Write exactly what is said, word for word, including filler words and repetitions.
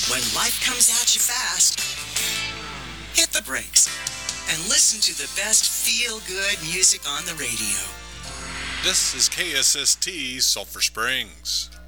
When life comes at you fast, hit the brakes and listen to the best feel-good music on the radio. This is K S S T Sulphur Springs.